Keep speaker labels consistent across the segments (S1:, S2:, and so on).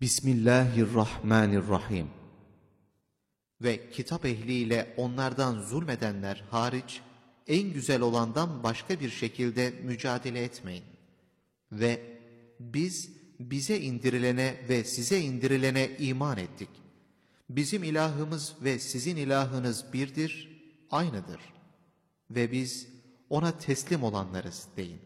S1: Bismillahirrahmanirrahim. Ve kitap ehliyle onlardan zulmedenler hariç, en güzel olandan başka bir şekilde mücadele etmeyin. Ve biz bize indirilene ve size indirilene iman ettik. Bizim ilahımız ve sizin ilahınız birdir, aynıdır. Ve biz ona teslim olanlarız deyin.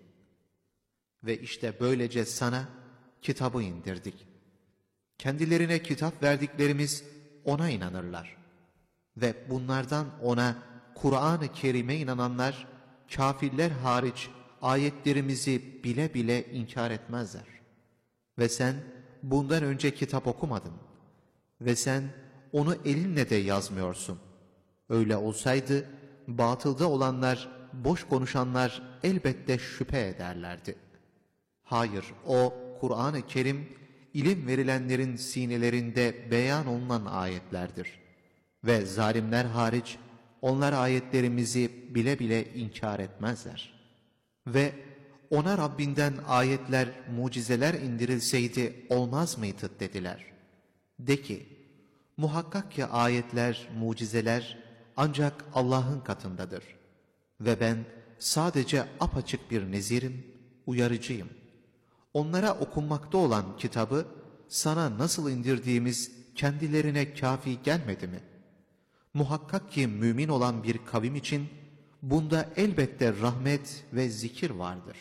S1: Ve işte böylece sana kitabı indirdik. Kendilerine kitap verdiklerimiz ona inanırlar. Ve bunlardan ona Kur'an-ı Kerim'e inananlar, kafirler hariç ayetlerimizi bile bile inkar etmezler. Ve sen bundan önce kitap okumadın. Ve sen onu elinle de yazmıyorsun. Öyle olsaydı batılda olanlar, boş konuşanlar elbette şüphe ederlerdi. Hayır, o Kur'an-ı Kerim, İlim verilenlerin sinelerinde beyan olunan ayetlerdir. Ve zalimler hariç onlar ayetlerimizi bile bile inkar etmezler. Ve ona Rabbinden ayetler, mucizeler indirilseydi olmaz mıydı dediler. De ki, muhakkak ki ayetler, mucizeler ancak Allah'ın katındadır. Ve ben sadece apaçık bir nezirim, uyarıcıyım. Onlara okunmakta olan kitabı sana nasıl indirdiğimiz kendilerine kafi gelmedi mi? Muhakkak ki mümin olan bir kavim için bunda elbette rahmet ve zikir vardır.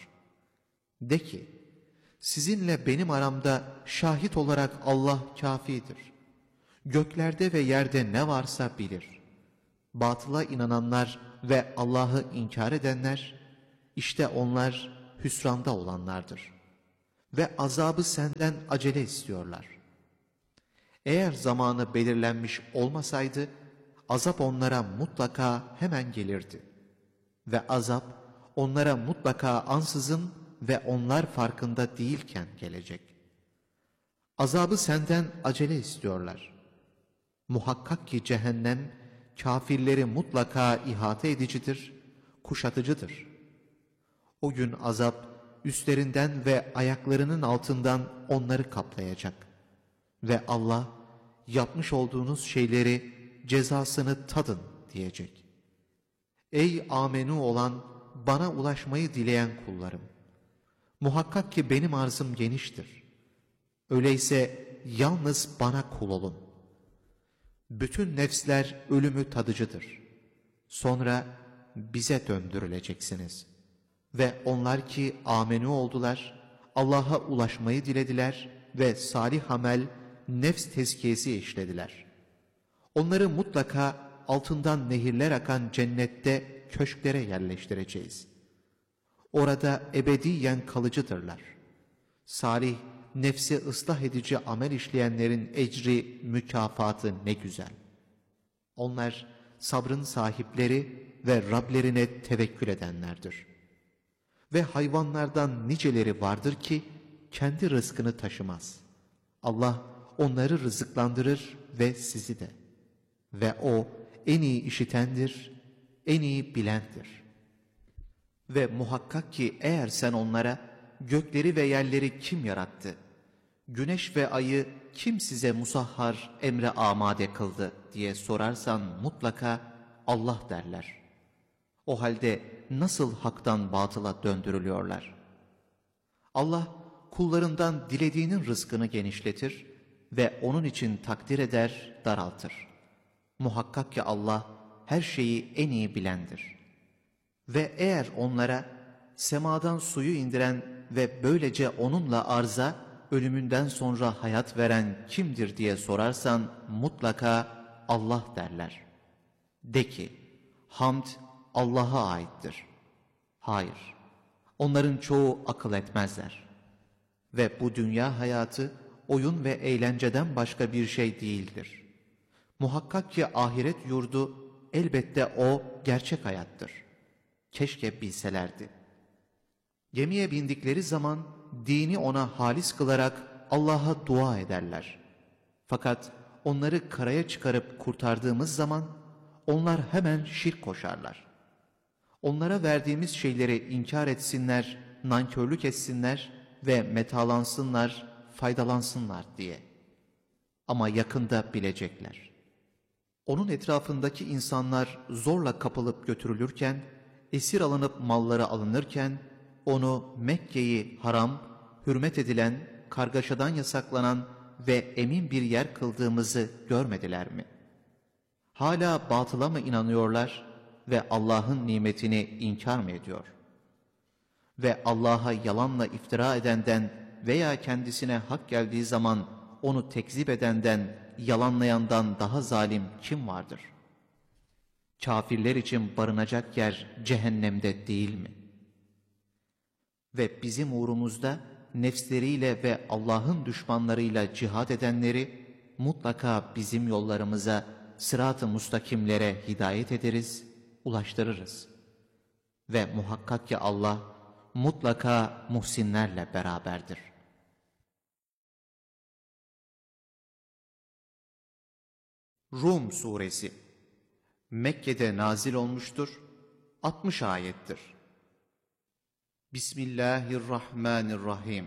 S1: De ki, sizinle benim aramda şahit olarak Allah kafidir. Göklerde ve yerde ne varsa bilir. Batıla inananlar ve Allah'ı inkar edenler, işte onlar hüsranda olanlardır. Ve azabı senden acele istiyorlar. Eğer zamanı belirlenmiş olmasaydı, azap onlara mutlaka hemen gelirdi. Ve azap onlara mutlaka ansızın ve onlar farkında değilken gelecek. Azabı senden acele istiyorlar. Muhakkak ki cehennem, kafirleri mutlaka ihate edicidir, kuşatıcıdır. O gün azap, üstlerinden ve ayaklarının altından onları kaplayacak. Ve Allah, yapmış olduğunuz şeyleri, cezasını tadın diyecek. Ey amenu olan, bana ulaşmayı dileyen kullarım! Muhakkak ki benim arzım geniştir. Öyleyse yalnız bana kul olun. Bütün nefsler ölümü tadıcıdır. Sonra bize döndürüleceksiniz. Ve onlar ki amenü oldular, Allah'a ulaşmayı dilediler ve salih amel, nefs tezkiyesi işlediler. Onları mutlaka altından nehirler akan cennette köşklere yerleştireceğiz. Orada ebediyen kalıcıdırlar. Salih, nefsi ıslah edici amel işleyenlerin ecri, mükafatı ne güzel. Onlar sabrın sahipleri ve Rablerine tevekkül edenlerdir. Ve hayvanlardan niceleri vardır ki kendi rızkını taşımaz. Allah onları rızıklandırır ve sizi de. Ve O en iyi işitendir, en iyi bilendir. Ve muhakkak ki eğer sen onlara gökleri ve yerleri kim yarattı, güneş ve ayı kim size musahhar emre amade kıldı diye sorarsan mutlaka Allah derler. O halde nasıl haktan batıla döndürülüyorlar? Allah kullarından dilediğinin rızkını genişletir ve onun için takdir eder, daraltır. Muhakkak ki Allah her şeyi en iyi bilendir. Ve eğer onlara semadan suyu indiren ve böylece onunla arza, ölümünden sonra hayat veren kimdir diye sorarsan mutlaka Allah derler. De ki, hamd Allah'a aittir. Hayır, onların çoğu akıl etmezler. Ve bu dünya hayatı oyun ve eğlenceden başka bir şey değildir. Muhakkak ki ahiret yurdu elbette o gerçek hayattır. Keşke bilselerdi. Gemiye bindikleri zaman dini ona halis kılarak Allah'a dua ederler. Fakat onları karaya çıkarıp kurtardığımız zaman onlar hemen şirk koşarlar. Onlara verdiğimiz şeyleri inkar etsinler, nankörlük etsinler ve metalansınlar, faydalansınlar diye. Ama yakında bilecekler. Onun etrafındaki insanlar zorla kapılıp götürülürken, esir alınıp malları alınırken, onu Mekke'yi haram, hürmet edilen, kargaşadan yasaklanan ve emin bir yer kıldığımızı görmediler mi? Hala batıla mı inanıyorlar ve Allah'ın nimetini inkar mı ediyor? Ve Allah'a yalanla iftira edenden veya kendisine hak geldiği zaman onu tekzip edenden, yalanlayandan daha zalim kim vardır? Kafirler için barınacak yer cehennemde değil mi? Ve bizim uğrumuzda nefsleriyle ve Allah'ın düşmanlarıyla cihad edenleri mutlaka bizim yollarımıza, sırat-ı mustakimlere hidayet ederiz, ulaştırırız. Ve muhakkak ki Allah mutlaka muhsinlerle beraberdir. Rum Suresi Mekke'de nazil olmuştur, 60 ayettir. Bismillahirrahmanirrahim.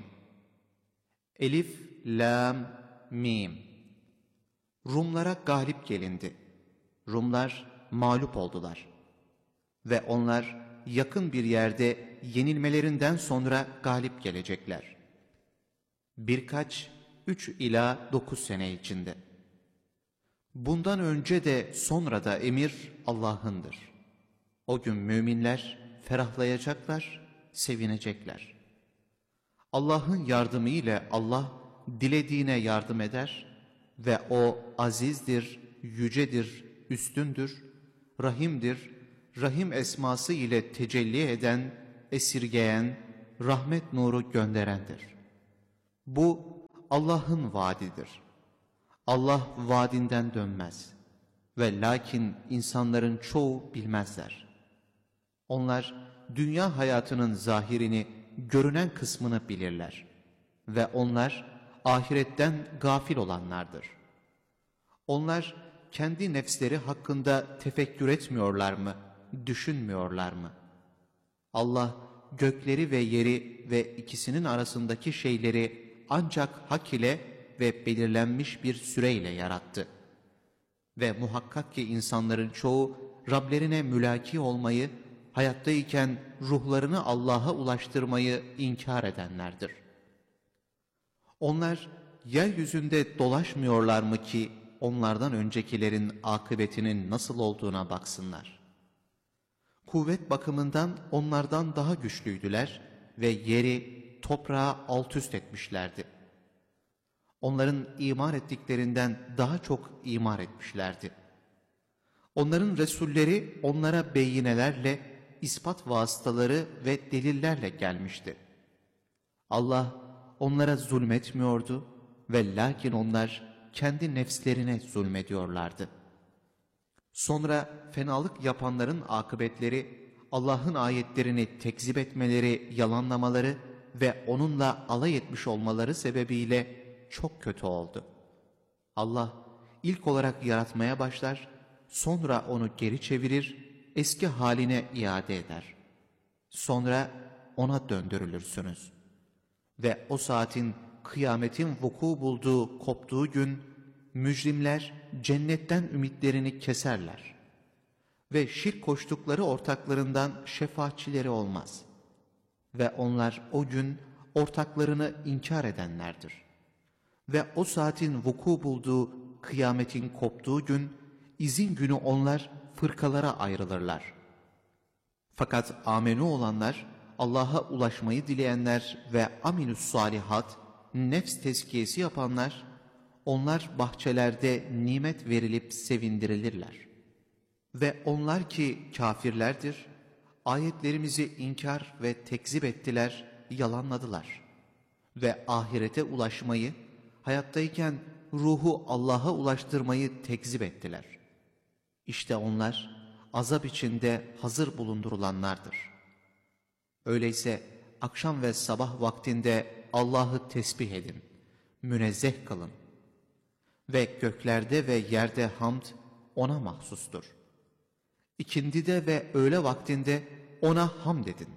S1: Elif, Lam, Mim. Rumlara galip gelindi. Rumlar mağlup oldular. Ve onlar yakın bir yerde yenilmelerinden sonra galip gelecekler. Birkaç 3 ila 9 sene içinde. Bundan önce de sonra da emir Allah'ındır. O gün müminler ferahlayacaklar, sevinecekler. Allah'ın yardımı ile Allah dilediğine yardım eder ve O azizdir, yücedir, üstündür, rahimdir, rahim esması ile tecelli eden, esirgeyen, rahmet nuru gönderendir. Bu Allah'ın vaadidir. Allah vaadinden dönmez ve lakin insanların çoğu bilmezler. Onlar dünya hayatının zahirini, görünen kısmını bilirler ve onlar ahiretten gafil olanlardır. Onlar kendi nefsleri hakkında tefekkür etmiyorlar mı, düşünmüyorlar mı? Allah gökleri ve yeri ve ikisinin arasındaki şeyleri ancak hak ile ve belirlenmiş bir süreyle yarattı. Ve muhakkak ki insanların çoğu Rablerine mülaki olmayı, hayattayken ruhlarını Allah'a ulaştırmayı inkar edenlerdir. Onlar yeryüzünde dolaşmıyorlar mı ki onlardan öncekilerin akıbetinin nasıl olduğuna baksınlar. Kuvvet bakımından onlardan daha güçlüydüler ve yeri, toprağı alt üst etmişlerdi. Onların imar ettiklerinden daha çok imar etmişlerdi. Onların resulleri onlara beyinelerle, ispat vasıtaları ve delillerle gelmişti. Allah onlara zulmetmiyordu ve lakin onlar kendi nefslerine zulmediyorlardı. Sonra fenalık yapanların akıbetleri, Allah'ın ayetlerini tekzip etmeleri, yalanlamaları ve onunla alay etmiş olmaları sebebiyle çok kötü oldu. Allah ilk olarak yaratmaya başlar, sonra onu geri çevirir, eski haline iade eder. Sonra ona döndürülürsünüz. Ve o saatin, kıyametin vuku bulduğu, koptuğu gün, mücrimler cennetten ümitlerini keserler. Ve şirk koştukları ortaklarından şefaatçileri olmaz. Ve onlar o gün ortaklarını inkar edenlerdir. Ve o saatin vuku bulduğu, kıyametin koptuğu gün, izin günü onlar fırkalara ayrılırlar. Fakat amenu olanlar, Allah'a ulaşmayı dileyenler ve aminus salihat, nefs tezkiyesi yapanlar, onlar bahçelerde nimet verilip sevindirilirler. Ve onlar ki kafirlerdir, ayetlerimizi inkar ve tekzip ettiler, yalanladılar. Ve ahirete ulaşmayı, hayattayken ruhu Allah'a ulaştırmayı tekzip ettiler. İşte onlar azap içinde hazır bulundurulanlardır. Öyleyse akşam ve sabah vaktinde Allah'ı tesbih edin, münezzeh kılın. Ve göklerde ve yerde hamd O'na mahsustur. İkindide ve öğle vaktinde O'na hamd edin.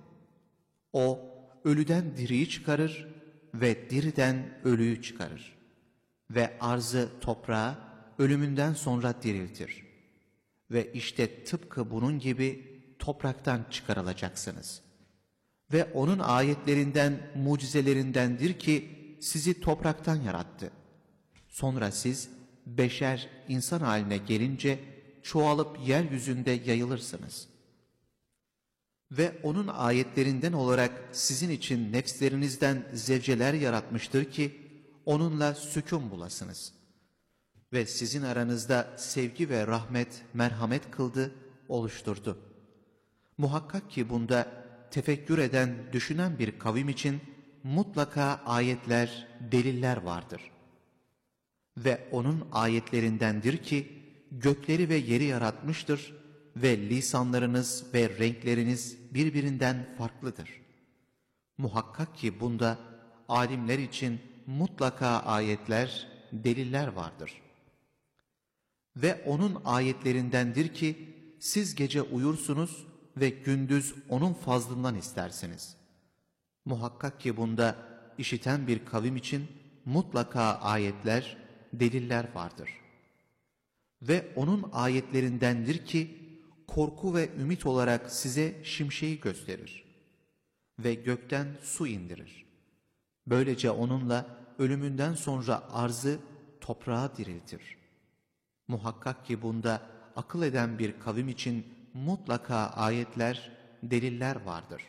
S1: O ölüden diriyi çıkarır ve diriden ölüyü çıkarır. ve arzı toprağa ölümünden sonra diriltir. Ve işte tıpkı bunun gibi topraktan çıkarılacaksınız. Ve onun ayetlerinden, mucizelerindendir ki sizi topraktan yarattı. Sonra siz beşer insan haline gelince çoğalıp yeryüzünde yayılırsınız. Ve onun ayetlerinden olarak sizin için nefslerinizden zevceler yaratmıştır ki onunla sükun bulasınız. Ve sizin aranızda sevgi ve rahmet, merhamet kıldı, oluşturdu. Muhakkak ki bunda tefekkür eden, düşünen bir kavim için mutlaka ayetler, deliller vardır. Ve onun ayetlerindendir ki gökleri ve yeri yaratmıştır ve lisanlarınız ve renkleriniz birbirinden farklıdır. Muhakkak ki bunda alimler için mutlaka ayetler, deliller vardır. Ve onun ayetlerindendir ki siz gece uyursunuz ve gündüz onun fazlından istersiniz. Muhakkak ki bunda işiten bir kavim için mutlaka ayetler, deliller vardır. Ve onun ayetlerindendir ki korku ve ümit olarak size şimşeği gösterir ve gökten su indirir. Böylece onunla ölümünden sonra arzı toprağa diriltir. Muhakkak ki bunda akıl eden bir kavim için mutlaka ayetler, deliller vardır.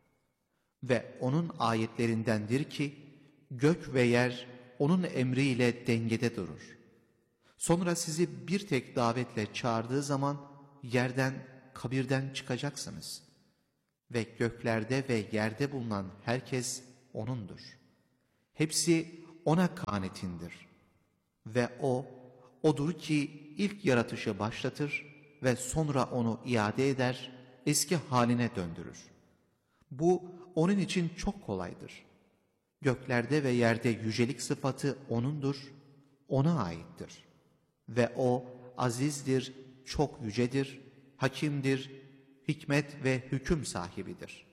S1: Ve onun ayetlerindendir ki gök ve yer onun emriyle dengede durur. Sonra sizi bir tek davetle çağırdığı zaman yerden, kabirden çıkacaksınız. Ve göklerde ve yerde bulunan herkes O'nundur. Hepsi O'na kanetindir. Ve O'dur ki ilk yaratışı başlatır ve sonra onu iade eder, eski haline döndürür. Bu O'nun için çok kolaydır. Göklerde ve yerde yücelik sıfatı O'nundur, O'na aittir. Ve O azizdir, çok yücedir, hakimdir, hikmet ve hüküm sahibidir.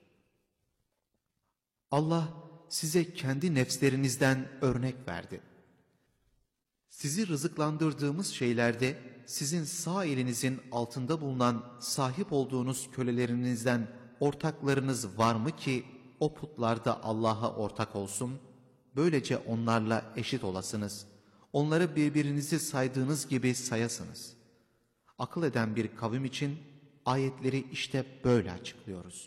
S1: Allah size kendi nefslerinizden örnek verdi. Sizi rızıklandırdığımız şeylerde sizin sağ elinizin altında bulunan sahip olduğunuz kölelerinizden ortaklarınız var mı ki o putlar da Allah'a ortak olsun? Böylece onlarla eşit olasınız. Onları birbirinizi saydığınız gibi sayasınız. Akıl eden bir kavim için ayetleri işte böyle açıklıyoruz.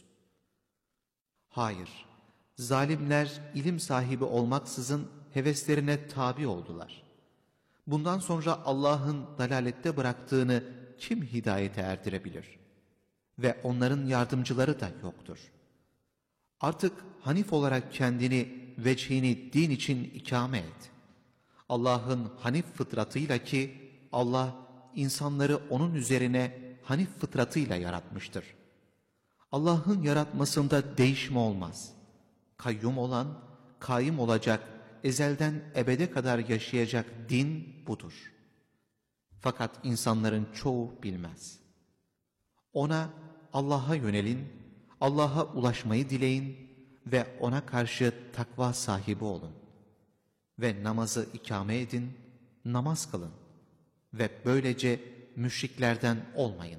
S1: Hayır, zalimler ilim sahibi olmaksızın heveslerine tabi oldular. Bundan sonra Allah'ın dalalette bıraktığını kim hidayete erdirebilir? Ve onların yardımcıları da yoktur. Artık hanif olarak kendini, vecihini din için ikame et. Allah'ın hanif fıtratıyla ki Allah insanları onun üzerine hanif fıtratıyla yaratmıştır. Allah'ın yaratmasında değişme olmaz. Kayyum olan, kaim olacak, ezelden ebede kadar yaşayacak din budur. Fakat insanların çoğu bilmez. Ona, Allah'a yönelin, Allah'a ulaşmayı dileyin ve ona karşı takva sahibi olun. Ve namazı ikame edin, namaz kılın ve böylece müşriklerden olmayın.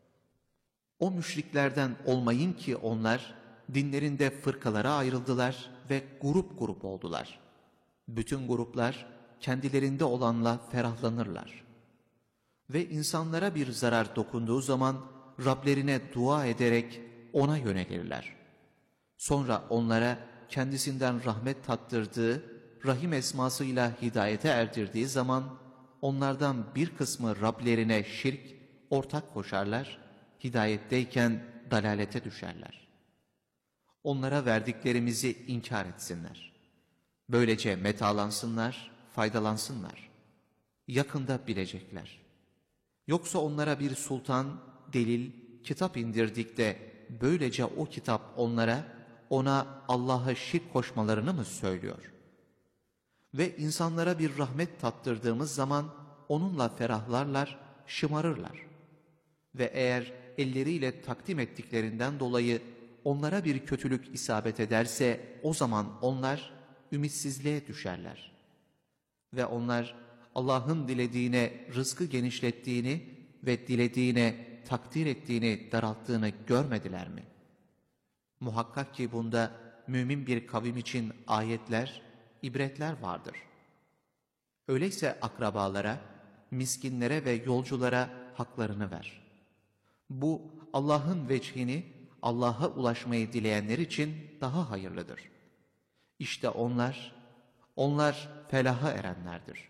S1: O müşriklerden olmayın ki onlar dinlerinde fırkalara ayrıldılar ve grup grup oldular. Bütün gruplar kendilerinde olanla ferahlanırlar. Ve insanlara bir zarar dokunduğu zaman Rablerine dua ederek ona yönelirler. Sonra onlara kendisinden rahmet tattırdığı, Rahim esmasıyla hidayete erdirdiği zaman onlardan bir kısmı Rablerine şirk, ortak koşarlar, hidayetteyken dalalete düşerler. Onlara verdiklerimizi inkar etsinler. Böylece metalansınlar, faydalansınlar. Yakında bilecekler. Yoksa onlara bir sultan, delil, kitap indirdik de böylece o kitap ona Allah'a şirk koşmalarını mı söylüyor? Ve insanlara bir rahmet tattırdığımız zaman onunla ferahlarlar, şımarırlar. Ve eğer elleriyle takdim ettiklerinden dolayı onlara bir kötülük isabet ederse o zaman onlar ümitsizliğe düşerler. Ve onlar Allah'ın dilediğine rızkı genişlettiğini ve dilediğine takdir ettiğini daralttığını görmediler mi? Muhakkak ki bunda mümin bir kavim için ayetler, ibretler vardır. Öyleyse akrabalara, miskinlere ve yolculara haklarını ver. Bu Allah'ın vecihini, Allah'a ulaşmayı dileyenler için daha hayırlıdır. İşte onlar felaha erenlerdir.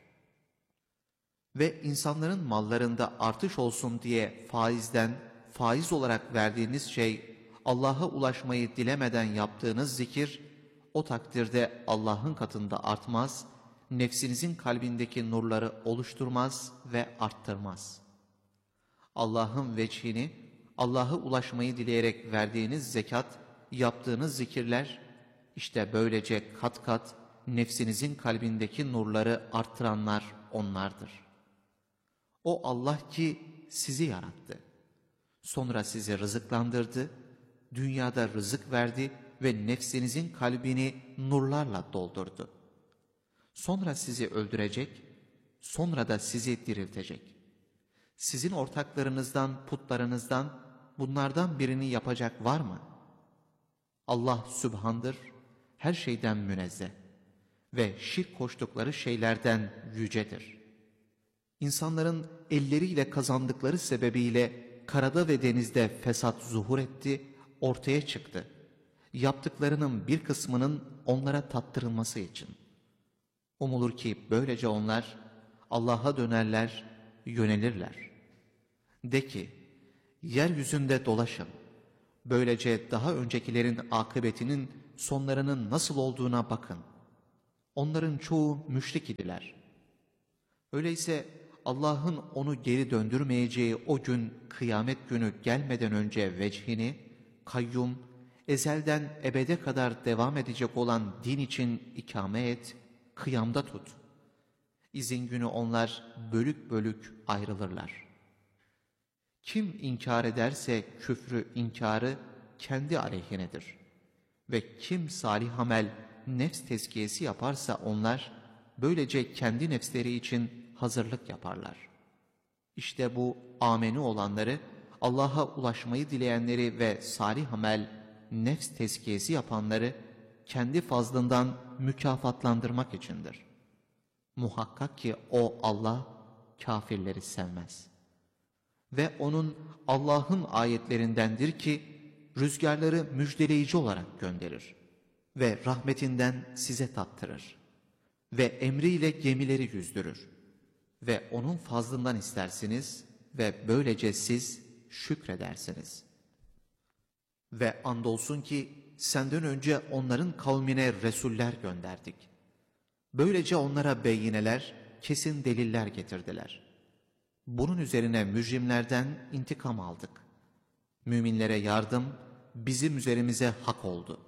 S1: Ve insanların mallarında artış olsun diye faiz olarak verdiğiniz şey, Allah'a ulaşmayı dilemeden yaptığınız zikir, o takdirde Allah'ın katında artmaz, nefsinizin kalbindeki nurları oluşturmaz ve arttırmaz. Allah'ın vecihini, Allah'a ulaşmayı dileyerek verdiğiniz zekat, yaptığınız zikirler, işte böylece kat kat nefsinizin kalbindeki nurları arttıranlar onlardır. O Allah ki sizi yarattı. Sonra sizi rızıklandırdı, dünyada rızık verdi ve nefsinizin kalbini nurlarla doldurdu. Sonra sizi öldürecek, sonra da sizi diriltecek. Sizin ortaklarınızdan, putlarınızdan, bunlardan birini yapacak var mı? Allah sübhandır, her şeyden münezzeh ve şirk koştukları şeylerden yücedir. İnsanların elleriyle kazandıkları sebebiyle karada ve denizde fesat zuhur etti, ortaya çıktı. Yaptıklarının bir kısmının onlara tattırılması için. Umulur ki böylece onlar Allah'a dönerler, yönelirler. De ki, yeryüzünde dolaşın. Böylece daha öncekilerin akıbetinin sonlarının nasıl olduğuna bakın. Onların çoğu müşrik idiler. Öyleyse Allah'ın onu geri döndürmeyeceği o gün, kıyamet günü gelmeden önce vecihini, kayyum, ezelden ebede kadar devam edecek olan din için ikame et, kıyamda tut. İzin günü onlar bölük bölük ayrılırlar. Kim inkar ederse küfrü inkarı kendi aleyhinedir. Ve kim salih amel, nefs tezkiyesi yaparsa onlar böylece kendi nefsleri için hazırlık yaparlar. İşte bu ameni olanları, Allah'a ulaşmayı dileyenleri ve salih amel, nefs tezkiyesi yapanları kendi fazlından mükafatlandırmak içindir. Muhakkak ki o Allah kafirleri sevmez. Ve onun Allah'ın ayetlerindendir ki rüzgarları müjdeleyici olarak gönderir ve rahmetinden size tattırır ve emriyle gemileri yüzdürür ve onun fazlından istersiniz ve böylece siz şükredersiniz. Ve andolsun ki senden önce onların kavmine resuller gönderdik. Böylece onlara beyineler, kesin deliller getirdiler. Bunun üzerine mücrimlerden intikam aldık. Müminlere yardım bizim üzerimize hak oldu.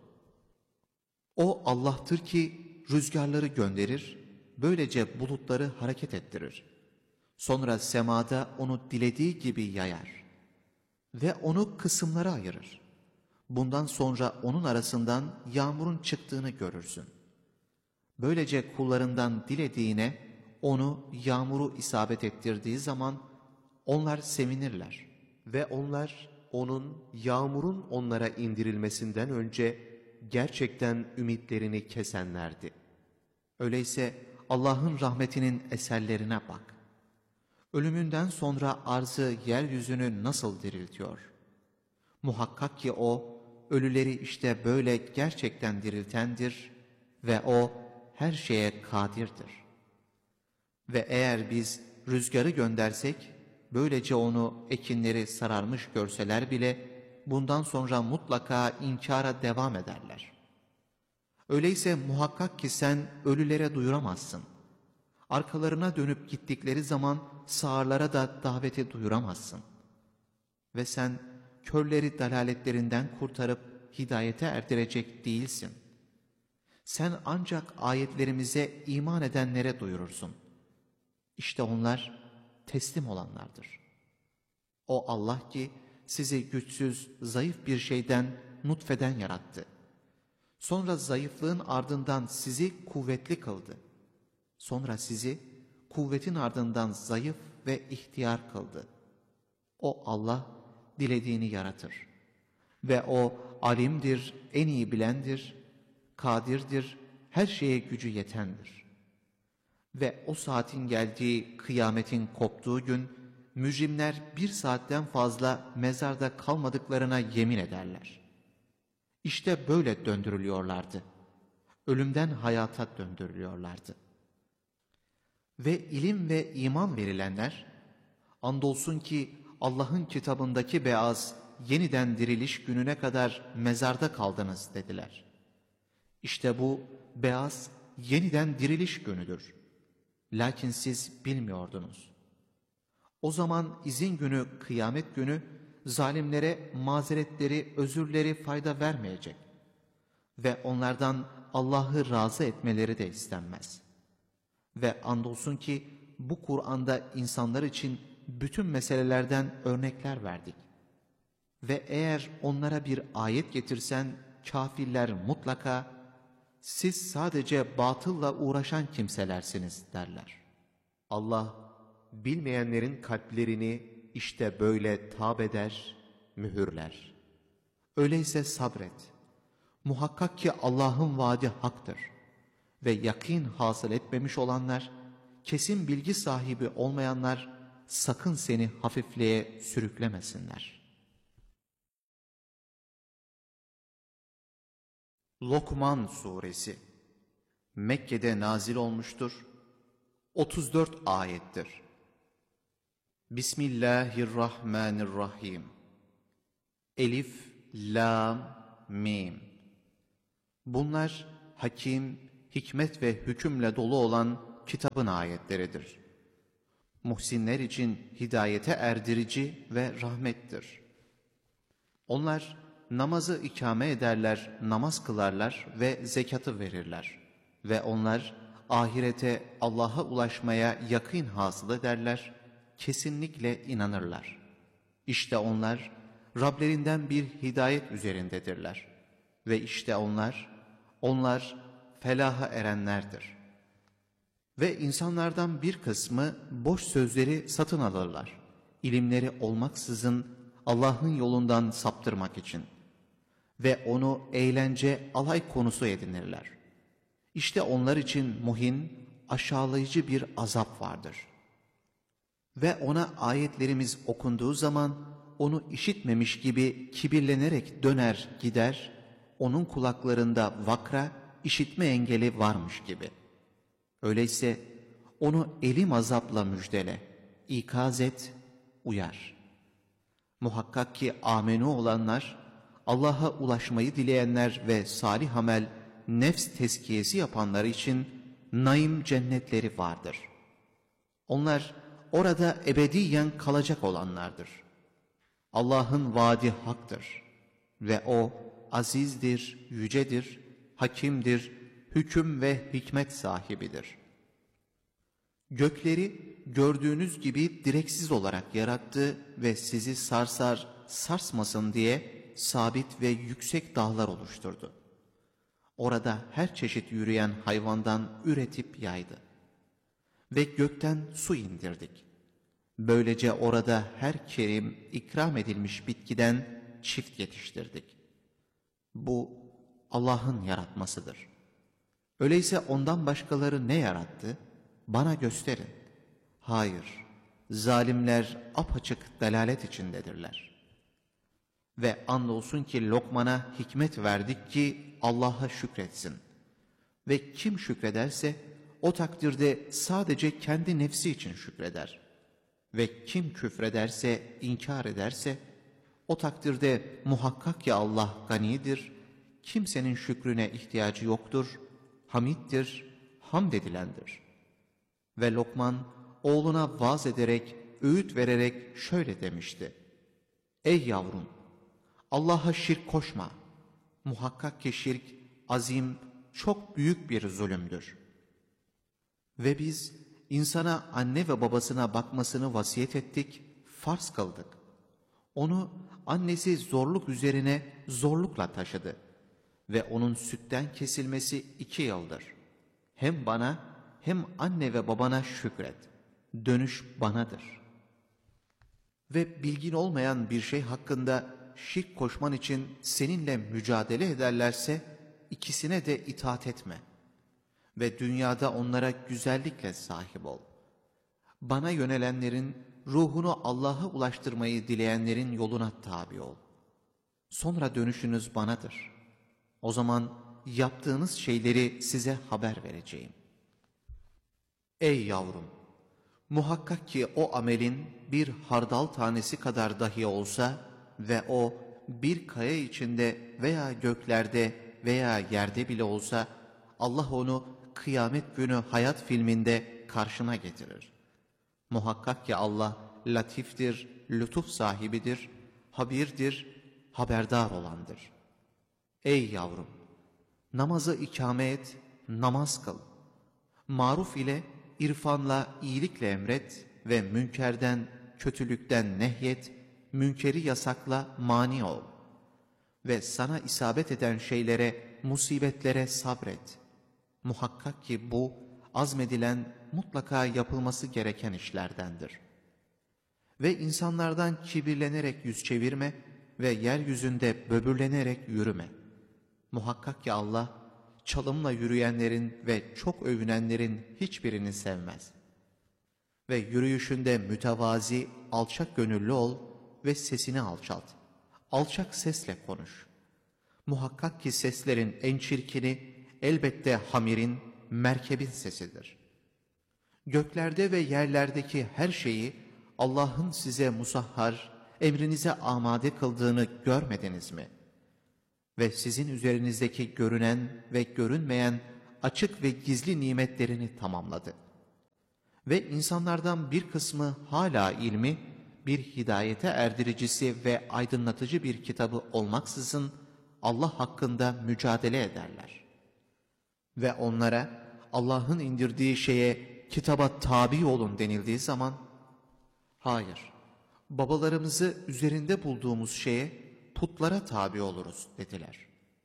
S1: O Allah'tır ki rüzgarları gönderir, böylece bulutları hareket ettirir. Sonra semada onu dilediği gibi yayar ve onu kısımlara ayırır. Bundan sonra onun arasından yağmurun çıktığını görürsün. Böylece kullarından dilediğine onu yağmuru isabet ettirdiği zaman onlar sevinirler. Ve onlar onun yağmurun onlara indirilmesinden önce gerçekten ümitlerini kesenlerdi. Öyleyse Allah'ın rahmetinin eserlerine bak. Ölümünden sonra arzı, yeryüzünü nasıl diriltiyor? Muhakkak ki o, ölüleri işte böyle gerçekten diriltendir ve o her şeye kadirdir. Ve eğer biz rüzgarı göndersek, böylece onu ekinleri sararmış görseler bile, bundan sonra mutlaka inkara devam ederler. Öyleyse muhakkak ki sen ölülere duyuramazsın. Arkalarına dönüp gittikleri zaman sağırlara da daveti duyuramazsın. Ve sen körleri dalaletlerinden kurtarıp hidayete erdirecek değilsin. Sen ancak ayetlerimize iman edenlere duyurursun. İşte onlar teslim olanlardır. O Allah ki sizi güçsüz, zayıf bir şeyden, nutfeden yarattı. Sonra zayıflığın ardından sizi kuvvetli kıldı. Sonra sizi kuvvetin ardından zayıf ve ihtiyar kıldı. O Allah dilediğini yaratır. Ve o alimdir, en iyi bilendir, kadirdir, her şeye gücü yetendir. Ve o saatin geldiği, kıyametin koptuğu gün, mücrimler bir saatten fazla mezarda kalmadıklarına yemin ederler. İşte böyle döndürülüyorlardı. Ölümden hayata döndürülüyorlardı. Ve ilim ve iman verilenler, andolsun ki Allah'ın kitabındaki beyaz, yeniden diriliş gününe kadar mezarda kaldınız dediler. İşte bu beyaz, yeniden diriliş günüdür. Lakin siz bilmiyordunuz. O zaman izin günü, kıyamet günü, zalimlere mazeretleri, özürleri fayda vermeyecek. Ve onlardan Allah'ı razı etmeleri de istenmez. Ve andolsun ki bu Kur'an'da insanlar için bütün meselelerden örnekler verdik. Ve eğer onlara bir ayet getirsen, kafirler mutlaka, siz sadece batılla uğraşan kimselersiniz derler. Allah, bilmeyenlerin kalplerini işte böyle tabeder, mühürler. Öyleyse sabret. Muhakkak ki Allah'ın vaadi haktır. Ve yakîn hasıl etmemiş olanlar, kesin bilgi sahibi olmayanlar, sakın seni hafifliğe sürüklemesinler. Lokman Suresi Mekke'de nazil olmuştur. 34 ayettir. Bismillahirrahmanirrahim. Elif, Lam, Mim. Bunlar hakim, hikmet ve hükümle dolu olan kitabın ayetleridir. Muhsinler için hidayete erdirici ve rahmettir. Onlar namazı ikame ederler, namaz kılarlar ve zekatı verirler. Ve onlar ahirete, Allah'a ulaşmaya yakîn hasıl ederler, kesinlikle inanırlar. İşte onlar Rablerinden bir hidayet üzerindedirler. Ve işte onlar felaha erenlerdir. Ve insanlardan bir kısmı boş sözleri satın alırlar. İlimleri olmaksızın Allah'ın yolundan saptırmak için. Ve onu eğlence, alay konusu edinirler. İşte onlar için muhin, aşağılayıcı bir azap vardır. Ve ona ayetlerimiz okunduğu zaman onu işitmemiş gibi kibirlenerek döner gider, onun kulaklarında vakra, işitme engeli varmış gibi. Öyleyse onu elim azapla müjdele, ikaz et, uyar. Muhakkak ki amenu olanlar, Allah'a ulaşmayı dileyenler ve salih amel, nefs tezkiyesi yapanlar için naim cennetleri vardır. Onlar orada ebediyen kalacak olanlardır. Allah'ın vaadi haktır ve O azizdir, yücedir, hakimdir, hüküm ve hikmet sahibidir. Gökleri gördüğünüz gibi direksiz olarak yarattı ve sizi sarsar, sarsmasın diye sabit ve yüksek dağlar oluşturdu. Orada her çeşit yürüyen hayvandan üretip yaydı. Ve gökten su indirdik. Böylece orada her kerim ikram edilmiş bitkiden çift yetiştirdik. Bu Allah'ın yaratmasıdır. Öyleyse ondan başkaları ne yarattı? Bana gösterin. Hayır, zalimler apaçık delalet içindedirler. Ve andolsun ki Lokman'a hikmet verdik ki Allah'a şükretsin. Ve kim şükrederse o takdirde sadece kendi nefsi için şükreder. Ve kim küfrederse, inkar ederse o takdirde muhakkak ki Allah ganidir, kimsenin şükrüne ihtiyacı yoktur, hamiddir, hamd edilendir. Ve Lokman oğluna vaaz ederek, öğüt vererek şöyle demişti. Ey yavrum! Allah'a şirk koşma. Muhakkak ki şirk azim, çok büyük bir zulümdür. Ve biz insana anne ve babasına bakmasını vasiyet ettik, farz kıldık. Onu annesi zorluk üzerine zorlukla taşıdı. Ve onun sütten kesilmesi 2 yıldır. Hem bana hem anne ve babana şükret. Dönüş banadır. Ve bilgin olmayan bir şey hakkında şirk koşman için seninle mücadele ederlerse ikisine de itaat etme. Ve dünyada onlara güzellikle sahip ol. Bana yönelenlerin, ruhunu Allah'a ulaştırmayı dileyenlerin yoluna tabi ol. Sonra dönüşünüz banadır. O zaman yaptığınız şeyleri size haber vereceğim. Ey yavrum! Muhakkak ki o amelin bir hardal tanesi kadar dahi olsa ve o bir kaya içinde veya göklerde veya yerde bile olsa Allah onu kıyamet günü hayat filminde karşına getirir. Muhakkak ki Allah latiftir, lütuf sahibidir, habirdir, haberdar olandır. Ey yavrum! Namazı ikame et, namaz kıl. Maruf ile, irfanla, iyilikle emret ve münkerden, kötülükten nehyet, münkeri yasakla, mani ol. Ve sana isabet eden şeylere, musibetlere sabret. Muhakkak ki bu, azmedilen, mutlaka yapılması gereken işlerdendir. Ve insanlardan kibirlenerek yüz çevirme ve yeryüzünde böbürlenerek yürüme. Muhakkak ki Allah, çalımla yürüyenlerin ve çok övünenlerin hiçbirini sevmez. Ve yürüyüşünde mütevazi, alçak gönüllü ol ve sesini alçalt. Alçak sesle konuş. Muhakkak ki seslerin en çirkini elbette hamirin, merkebin sesidir. Göklerde ve yerlerdeki her şeyi Allah'ın size musahhar, emrinize amade kıldığını görmediniz mi? Ve sizin üzerinizdeki görünen ve görünmeyen açık ve gizli nimetlerini tamamladı. Ve insanlardan bir kısmı hala ilmi, bir hidayete erdiricisi ve aydınlatıcı bir kitabı olmaksızın Allah hakkında mücadele ederler. Ve onlara Allah'ın indirdiği şeye, kitaba tabi olun denildiği zaman, hayır, babalarımızı üzerinde bulduğumuz şeye, putlara tabi oluruz dediler.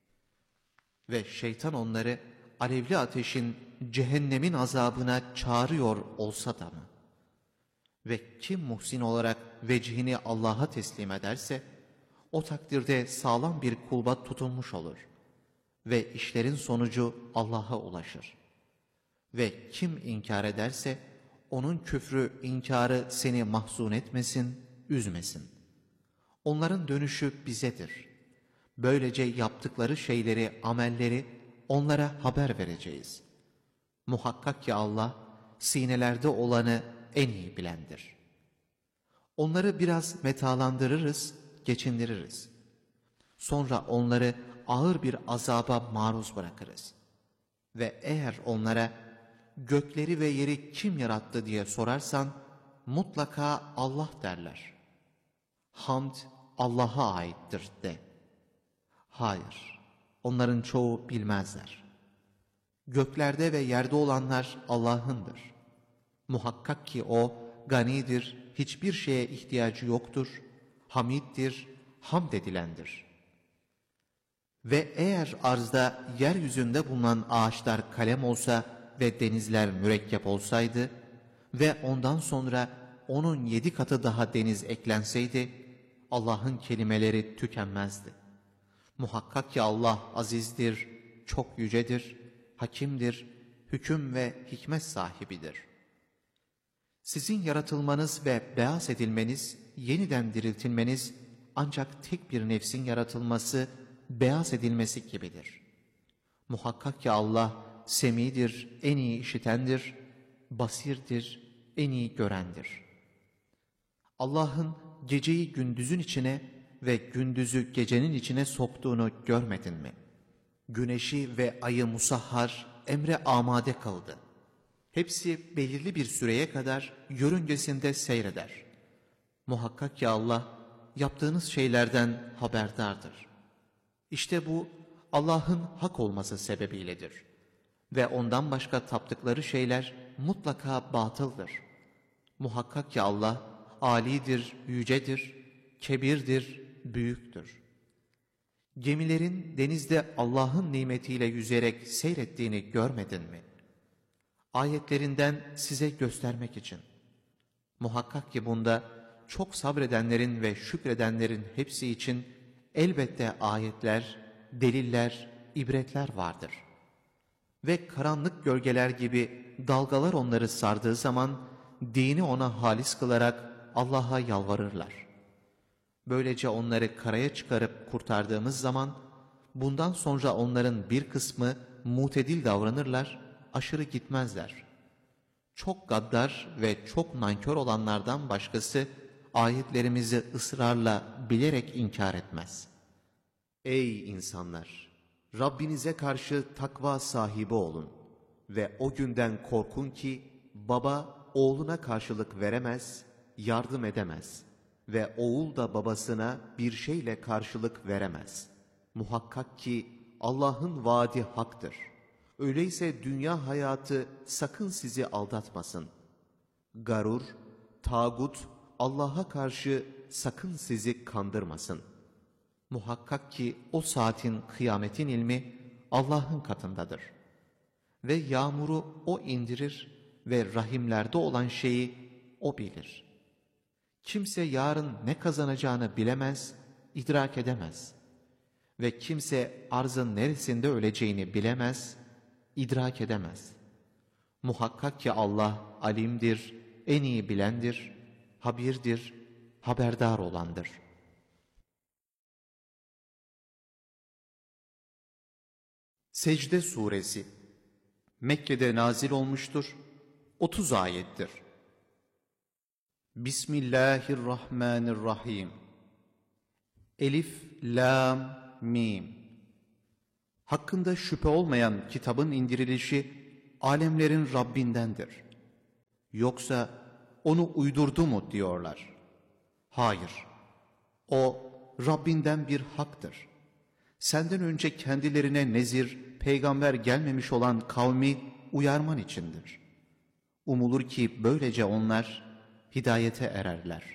S1: Ve şeytan onları alevli ateşin, cehennemin azabına çağırıyor olsa da mı? Ve kim muhsin olarak vecihini Allah'a teslim ederse, o takdirde sağlam bir kulba tutunmuş olur. Ve işlerin sonucu Allah'a ulaşır. Ve kim inkar ederse, onun küfrü, inkarı seni mahzun etmesin, üzmesin. Onların dönüşü bizedir. Böylece yaptıkları şeyleri, amelleri onlara haber vereceğiz. Muhakkak ki Allah, sinelerde olanı en iyi bilendir. Onları biraz metalandırırız, geçindiririz. Sonra onları ağır bir azaba maruz bırakırız. Ve eğer onlara gökleri ve yeri kim yarattı diye sorarsan, mutlaka Allah derler. Hamd Allah'a aittir de. Hayır, onların çoğu bilmezler. Göklerde ve yerde olanlar Allah'ındır. Muhakkak ki O ganidir, hiçbir şeye ihtiyacı yoktur, hamiddir, hamd edilendir. Ve eğer arzda, yeryüzünde bulunan ağaçlar kalem olsa ve denizler mürekkep olsaydı ve ondan sonra onun 7 katı daha deniz eklenseydi, Allah'ın kelimeleri tükenmezdi. Muhakkak ki Allah azizdir, çok yücedir, hakimdir, hüküm ve hikmet sahibidir. Sizin yaratılmanız ve beas edilmeniz, yeniden diriltilmeniz ancak tek bir nefsin yaratılması, beas edilmesi gibidir. Muhakkak ki Allah semidir, en iyi işitendir, basirdir, en iyi görendir. Allah'ın geceyi gündüzün içine ve gündüzü gecenin içine soktuğunu görmedin mi? Güneşi ve ayı musahhar, emre amade kıldı. Hepsi belirli bir süreye kadar yörüngesinde seyreder. Muhakkak ki Allah yaptığınız şeylerden haberdardır. İşte bu Allah'ın hak olması sebebiyledir. Ve ondan başka taptıkları şeyler mutlaka batıldır. Muhakkak ki Allah âlidir, yücedir, kebirdir, büyüktür. Gemilerin denizde Allah'ın nimetiyle yüzerek seyrettiğini görmedin mi? ayetlerinden size göstermek için. Muhakkak ki bunda çok sabredenlerin ve şükredenlerin hepsi için elbette ayetler, deliller, ibretler vardır. Ve karanlık gölgeler gibi dalgalar onları sardığı zaman dini ona halis kılarak Allah'a yalvarırlar. Böylece onları karaya çıkarıp kurtardığımız zaman bundan sonra onların bir kısmı mutedil davranırlar, aşırı gitmezler. Çok gaddar ve çok nankör olanlardan başkası ayetlerimizi ısrarla bilerek inkar etmez. Ey insanlar! Rabbinize karşı takva sahibi olun ve o günden korkun ki baba oğluna karşılık veremez, yardım edemez ve oğul da babasına bir şeyle karşılık veremez. Muhakkak ki Allah'ın vaadi haktır. Öyleyse dünya hayatı sakın sizi aldatmasın. Garur, tağut, Allah'a karşı sakın sizi kandırmasın. Muhakkak ki o saatin, kıyametin ilmi Allah'ın katındadır. Ve yağmuru O indirir ve rahimlerde olan şeyi O bilir. Kimse yarın ne kazanacağını bilemez, idrak edemez. Ve kimse arzın neresinde öleceğini bilemez, idrak edemez. Muhakkak ki Allah alimdir, en iyi bilendir, habirdir, haberdar olandır. Secde Suresi Mekke'de nazil olmuştur, 30 ayettir. Bismillahirrahmanirrahim. Elif, Lam, Mim. Hakkında şüphe olmayan kitabın indirilişi alemlerin Rabbindendir. Yoksa onu uydurdu mu diyorlar. Hayır, o Rabbinden bir haktır. Senden önce kendilerine nezir, peygamber gelmemiş olan kavmi uyarman içindir. Umulur ki böylece onlar hidayete ererler.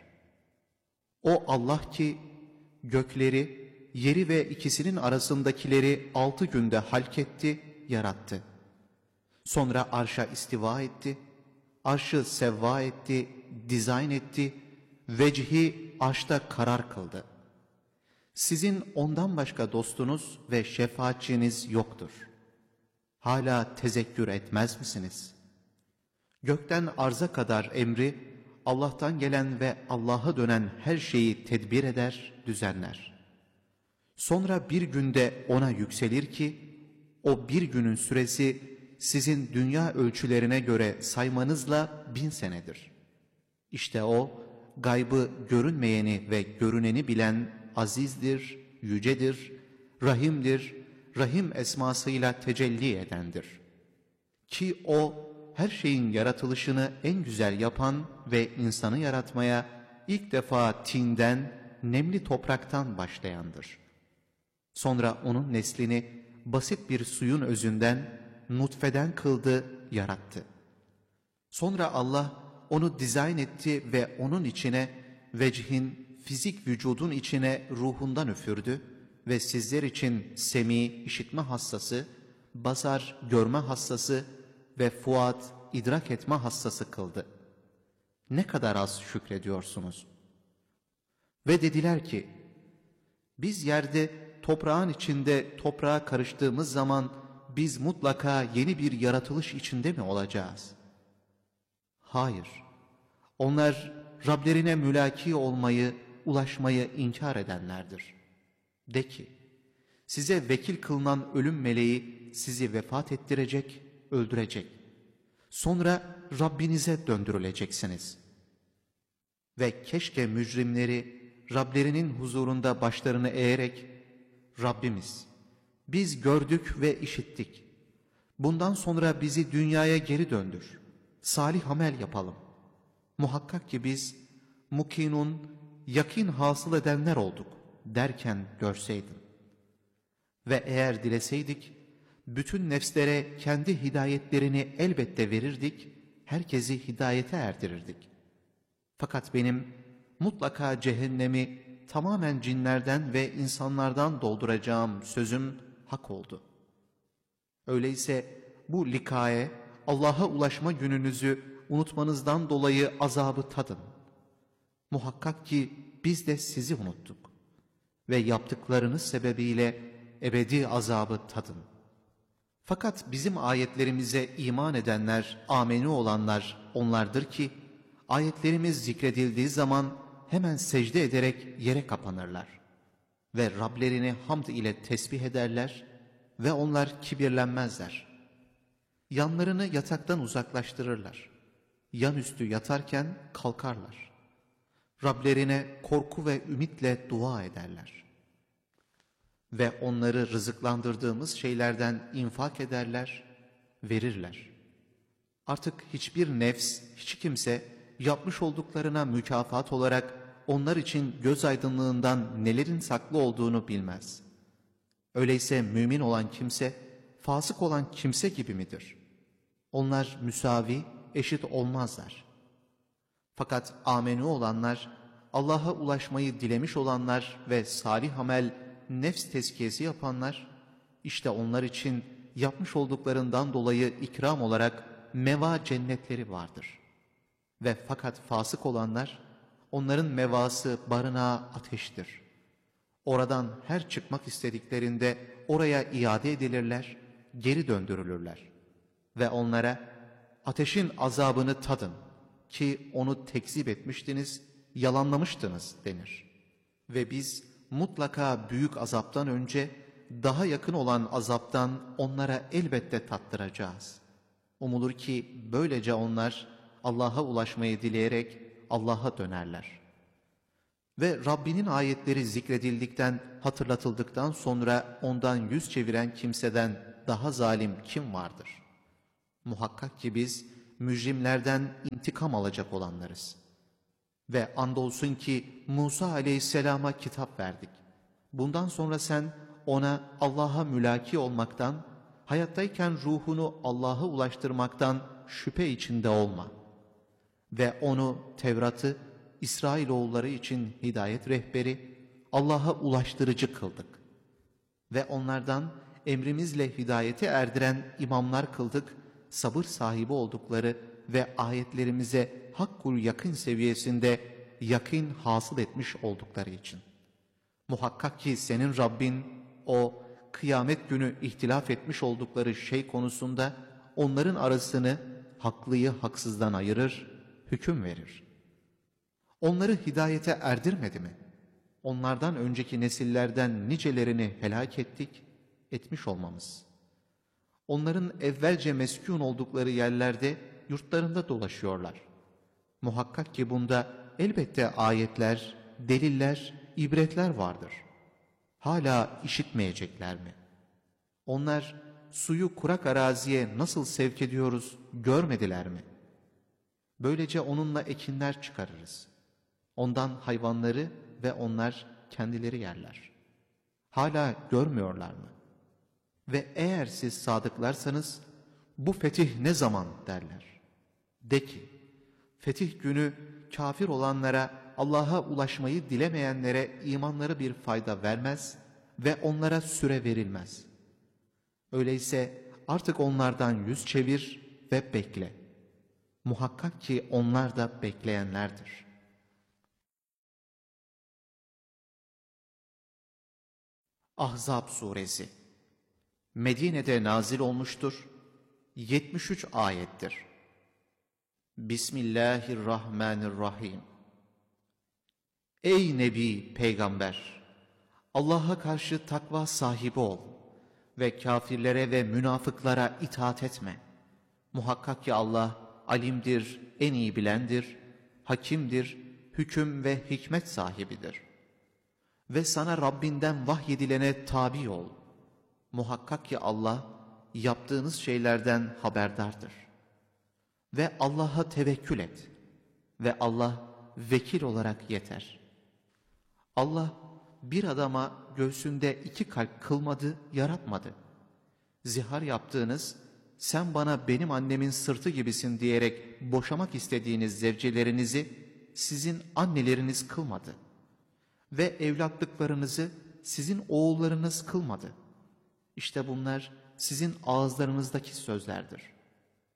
S1: O Allah ki gökleri, yeri ve ikisinin arasındakileri 6 günde halketti, yarattı. Sonra arşa istiva etti, arşı sevva etti, dizayn etti, vecihi arşta karar kıldı. Sizin ondan başka dostunuz ve şefaatçiniz yoktur. Hala tezekkür etmez misiniz? Gökten arza kadar emri, Allah'tan gelen ve Allah'a dönen her şeyi tedbir eder, düzenler. Sonra bir günde ona yükselir ki, o bir günün süresi sizin dünya ölçülerine göre saymanızla 1000 senedir. İşte o, gaybı görünmeyeni ve görüneni bilen azizdir, yücedir, rahimdir, rahim esmasıyla tecelli edendir. Ki o, her şeyin yaratılışını en güzel yapan ve insanı yaratmaya ilk defa tinden, nemli topraktan başlayandır. Sonra onun neslini basit bir suyun özünden, nutfeden kıldı, yarattı. Sonra Allah onu dizayn etti ve onun içine, vecihin, fizik vücudun içine ruhundan üfürdü ve sizler için semi, işitme hassası, basar, görme hassası ve fuat, idrak etme hassası kıldı. Ne kadar az şükrediyorsunuz. Ve dediler ki, biz yerde, toprağın içinde toprağa karıştığımız zaman biz mutlaka yeni bir yaratılış içinde mi olacağız? Hayır. Onlar Rablerine mülaki olmayı, ulaşmayı inkar edenlerdir. De ki, size vekil kılınan ölüm meleği sizi vefat ettirecek, öldürecek. Sonra Rabbinize döndürüleceksiniz. Ve keşke mücrimleri Rablerinin huzurunda başlarını eğerek, Rabbimiz, biz gördük ve işittik. Bundan sonra bizi dünyaya geri döndür. Salih amel yapalım. Muhakkak ki biz mukinun, yakin hasıl edenler olduk derken görseydin. Ve eğer dileseydik, bütün nefslere kendi hidayetlerini elbette verirdik, herkesi hidayete erdirirdik. Fakat benim mutlaka cehennemi tamamen cinlerden ve insanlardan dolduracağım sözüm hak oldu. Öyleyse bu likaye, Allah'a ulaşma gününüzü unutmanızdan dolayı azabı tadın. Muhakkak ki biz de sizi unuttuk ve yaptıklarınız sebebiyle ebedi azabı tadın. Fakat bizim ayetlerimize iman edenler, ameni olanlar onlardır ki, ayetlerimiz zikredildiği zaman hemen secde ederek yere kapanırlar. Ve Rablerini hamd ile tesbih ederler ve onlar kibirlenmezler. Yanlarını yataktan uzaklaştırırlar. Yanüstü yatarken kalkarlar. Rablerine korku ve ümitle dua ederler. Ve onları rızıklandırdığımız şeylerden infak ederler, verirler. Artık hiçbir nefs, hiç kimse yapmış olduklarına mükafat olarak onlar için göz aydınlığından nelerin saklı olduğunu bilmez. Öyleyse mümin olan kimse, fasık olan kimse gibi midir? Onlar müsavi, eşit olmazlar. Fakat ameni olanlar, Allah'a ulaşmayı dilemiş olanlar ve salih amel, nefs tezkiyesi yapanlar, işte onlar için yapmış olduklarından dolayı ikram olarak meva cennetleri vardır. Ve fakat fasık olanlar, onların mevası, barınağı ateştir. Oradan her çıkmak istediklerinde oraya iade edilirler, geri döndürülürler. Ve onlara ateşin azabını tadın ki onu tekzip etmiştiniz, yalanlamıştınız denir. Ve biz mutlaka büyük azaptan önce daha yakın olan azaptan onlara elbette tattıracağız. Umulur ki böylece onlar Allah'a ulaşmayı dileyerek Allah'a dönerler. Ve Rabbinin ayetleri zikredildikten, hatırlatıldıktan sonra ondan yüz çeviren kimseden daha zalim kim vardır? Muhakkak ki biz mücrimlerden intikam alacak olanlarız. Ve andolsun ki Musa aleyhisselama kitap verdik. Bundan sonra sen ona Allah'a mülaki olmaktan, hayattayken ruhunu Allah'a ulaştırmaktan şüphe içinde olma. Ve onu Tevrat'ı İsrailoğulları için hidayet rehberi, Allah'a ulaştırıcı kıldık. Ve onlardan emrimizle hidayete erdiren imamlar kıldık, sabır sahibi oldukları ve ayetlerimize hakkul yakın seviyesinde yakın hasıl etmiş oldukları için. Muhakkak ki senin Rabbin, o kıyamet günü ihtilaf etmiş oldukları şey konusunda onların arasını haklıyı haksızdan ayırır, hüküm verir. Onları hidayete erdirmedi mi? Onlardan önceki nesillerden nicelerini helak ettik, etmiş olmamız. Onların evvelce meskûn oldukları yerlerde yurtlarında dolaşıyorlar. Muhakkak ki bunda elbette ayetler, deliller, ibretler vardır. Hala işitmeyecekler mi? Onlar suyu kurak araziye nasıl sevk ediyoruz görmediler mi? Böylece onunla ekinler çıkarırız. Ondan hayvanları ve onlar kendileri yerler. Hala görmüyorlar mı? Ve eğer siz sadıklarsanız bu fetih ne zaman derler. De ki, fetih günü kafir olanlara, Allah'a ulaşmayı dilemeyenlere imanları bir fayda vermez ve onlara süre verilmez. Öyleyse artık onlardan yüz çevir ve bekle. Muhakkak ki onlar da bekleyenlerdir. Ahzab suresi Medine'de nazil olmuştur. 73 ayettir. Bismillahirrahmanirrahim. Ey Nebi, Peygamber! Allah'a karşı takva sahibi ol ve kafirlere ve münafıklara itaat etme. Muhakkak ki Allah alimdir, en iyi bilendir, hakimdir, hüküm ve hikmet sahibidir. Ve sana Rabbinden vahyedilene tabi ol. Muhakkak ki Allah yaptığınız şeylerden haberdardır. Ve Allah'a tevekkül et. Ve Allah vekil olarak yeter. Allah bir adama göğsünde 2 kalp kılmadı, yaratmadı. Zihar yaptığınız, sen bana benim annemin sırtı gibisin diyerek boşamak istediğiniz zevcelerinizi sizin anneleriniz kılmadı. Ve evlatlıklarınızı sizin oğullarınız kılmadı. İşte bunlar sizin ağızlarınızdaki sözlerdir.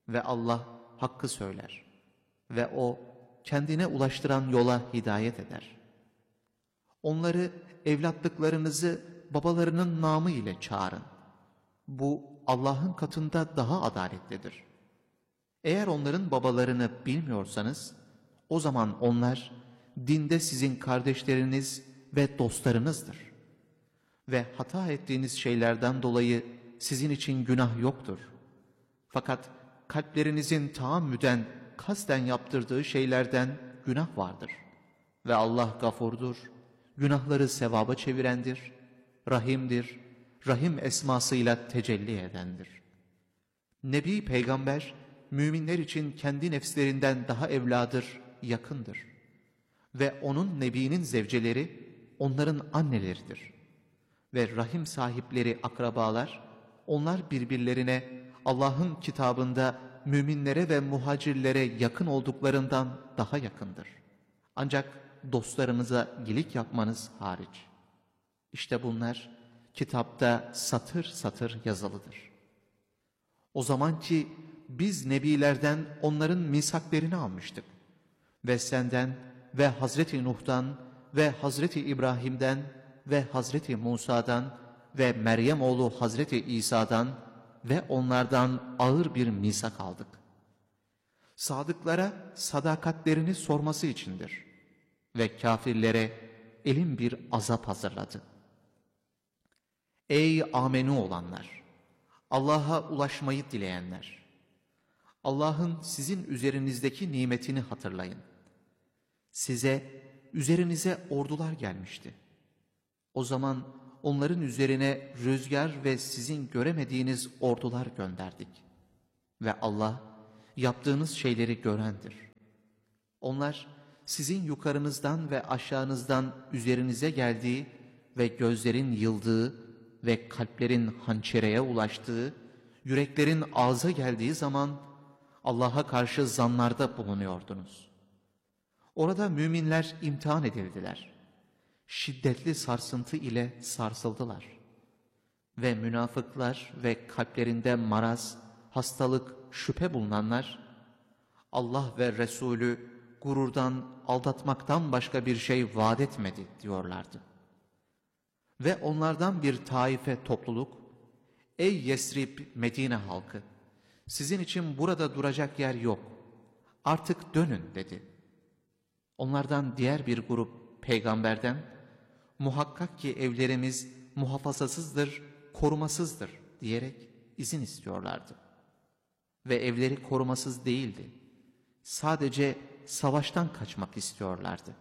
S1: Ve Allah hakkı söyler. Ve O kendine ulaştıran yola hidayet eder. Onları evlatlıklarınızı babalarının namı ile çağırın. Bu Allah'ın katında daha adaletlidir. Eğer onların babalarını bilmiyorsanız, o zaman onlar dinde sizin kardeşleriniz ve dostlarınızdır. Ve hata ettiğiniz şeylerden dolayı sizin için günah yoktur. Fakat kalplerinizin taammüden, kasten yaptırdığı şeylerden günah vardır. Ve Allah gafurdur, günahları sevaba çevirendir, rahimdir, rahim esmasıyla tecelli edendir. Nebi Peygamber, müminler için kendi nefslerinden daha evladır, yakındır. Ve onun Nebi'nin zevceleri, onların anneleridir. Ve rahim sahipleri akrabalar, onlar birbirlerine Allah'ın kitabında müminlere ve muhacirlere yakın olduklarından daha yakındır. Ancak dostlarınıza iyilik yapmanız hariç. İşte bunlar kitapta satır satır yazılıdır. O zaman ki biz nebilerden onların misaklerini almıştık. Ve senden ve Hazreti Nuh'tan ve Hazreti İbrahim'den ve Hazreti Musa'dan ve Meryem oğlu Hazreti İsa'dan ve onlardan ağır bir misak aldık. Sadıklara sadakatlerini sorması içindir. Ve kafirlere elin bir azap hazırladı. Ey amenü olanlar! Allah'a ulaşmayı dileyenler! Allah'ın sizin üzerinizdeki nimetini hatırlayın. Üzerinize ordular gelmişti. O zaman onların üzerine rüzgar ve sizin göremediğiniz ordular gönderdik. Ve Allah yaptığınız şeyleri görendir. Onlar sizin yukarınızdan ve aşağınızdan üzerinize geldiği ve gözlerin yıldığı ve kalplerin hançereye ulaştığı, yüreklerin ağza geldiği zaman Allah'a karşı zanlarda bulunuyordunuz. Orada müminler imtihan edildiler. Şiddetli sarsıntı ile sarsıldılar. Ve münafıklar ve kalplerinde maraz, hastalık, şüphe bulunanlar, Allah ve Resulü gururdan, aldatmaktan başka bir şey vaat etmedi diyorlardı. Ve onlardan bir taife topluluk, ey Yesrib Medine halkı, sizin için burada duracak yer yok, artık dönün dedi. Onlardan diğer bir grup peygamberden, muhakkak ki evlerimiz muhafazasızdır, korumasızdır diyerek izin istiyorlardı. Ve evleri korumasız değildi. Sadece savaştan kaçmak istiyorlardı.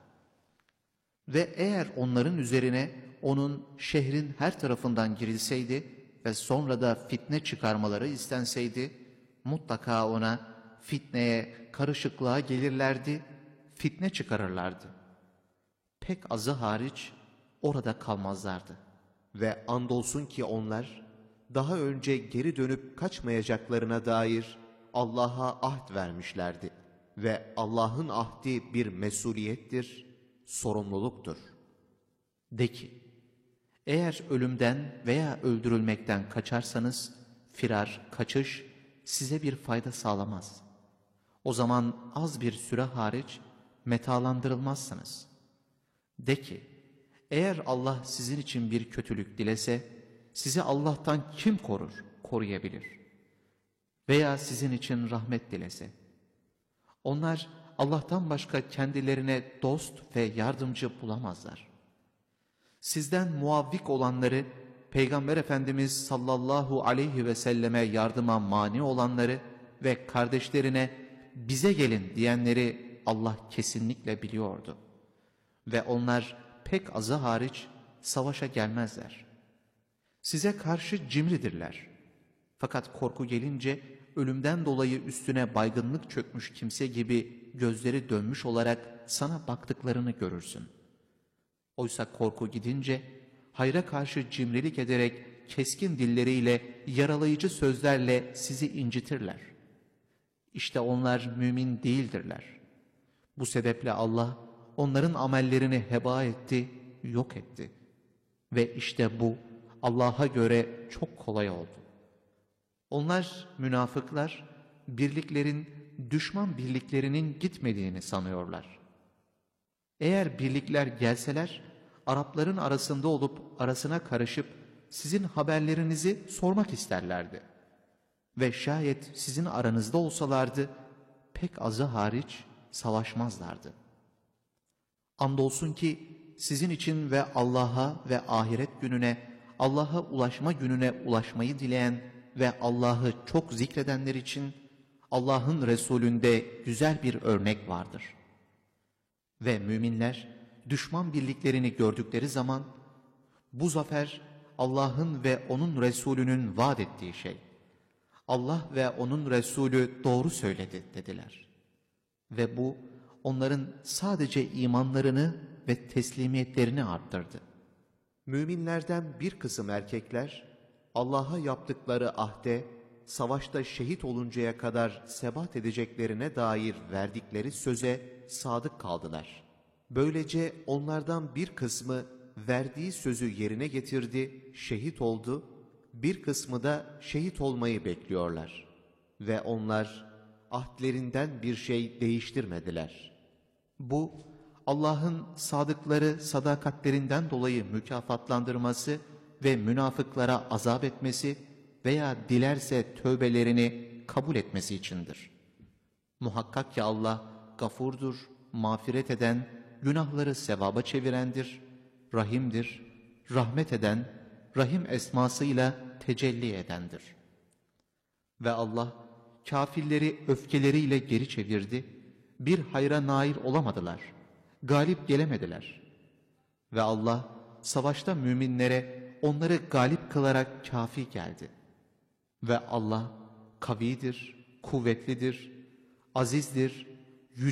S1: Ve eğer onların üzerine onun şehrin her tarafından girilseydi ve sonra da fitne çıkarmaları istenseydi, mutlaka ona fitneye, karışıklığa gelirlerdi, fitne çıkarırlardı. Pek azı hariç orada kalmazlardı.
S2: Ve andolsun ki onlar daha önce geri dönüp kaçmayacaklarına dair Allah'a ahd vermişlerdi. Ve Allah'ın ahdi bir mesuliyettir, sorumluluktur.
S1: De ki, eğer ölümden veya öldürülmekten kaçarsanız, firar, kaçış size bir fayda sağlamaz. O zaman az bir süre hariç metalandırılmazsınız. De ki, eğer Allah sizin için bir kötülük dilese, sizi Allah'tan kim korur, koruyabilir? Veya sizin için rahmet dilese. Onlar Allah'tan başka kendilerine dost ve yardımcı bulamazlar. Sizden muavvik olanları, Peygamber Efendimiz sallallahu aleyhi ve selleme yardıma mani olanları ve kardeşlerine bize gelin diyenleri Allah kesinlikle biliyordu. Ve onlar pek azı hariç savaşa gelmezler. Size karşı cimridirler. Fakat korku gelince ölümden dolayı üstüne baygınlık çökmüş kimse gibi gözleri dönmüş olarak sana baktıklarını görürsün. Oysa korku gidince hayra karşı cimrilik ederek keskin dilleriyle, yaralayıcı sözlerle sizi incitirler. İşte onlar mümin değildirler. Bu sebeple Allah onların amellerini heba etti, yok etti. Ve işte bu Allah'a göre çok kolay oldu. Onlar münafıklar birliklerin düşman birliklerinin gitmediğini sanıyorlar. Eğer birlikler gelseler, Arapların arasında olup arasına karışıp sizin haberlerinizi sormak isterlerdi. Ve şayet sizin aranızda olsalardı, pek azı hariç savaşmazlardı. Andolsun ki sizin için ve Allah'a ve ahiret gününe, Allah'a ulaşma gününe ulaşmayı dileyen ve Allah'ı çok zikredenler için Allah'ın Resulünde güzel bir örnek vardır. Ve müminler düşman birliklerini gördükleri zaman, bu zafer Allah'ın ve onun Resulünün vaat ettiği şey. Allah ve onun Resulü doğru söyledi dediler. Ve bu onların sadece imanlarını ve teslimiyetlerini arttırdı.
S2: Müminlerden bir kısım erkekler, Allah'a yaptıkları ahde, savaşta şehit oluncaya kadar sebat edeceklerine dair verdikleri söze sadık kaldılar. Böylece onlardan bir kısmı verdiği sözü yerine getirdi, şehit oldu, bir kısmı da şehit olmayı bekliyorlar. Ve onlar ahdlerinden bir şey değiştirmediler.
S1: Bu, Allah'ın sadıkları sadakatlerinden dolayı mükafatlandırması ve münafıklara azap etmesi veya dilerse tövbelerini kabul etmesi içindir. Muhakkak ki Allah gafurdur, mağfiret eden, günahları sevaba çevirendir, rahimdir, rahmet eden, rahim esmasıyla tecelli edendir. Ve Allah kâfirleri öfkeleriyle geri çevirdi, bir hayra nail olamadılar, galip gelemediler. Ve Allah savaşta müminlere onları galip kılarak kafi geldi. Ve Allah kavidir, kuvvetlidir, azizdir,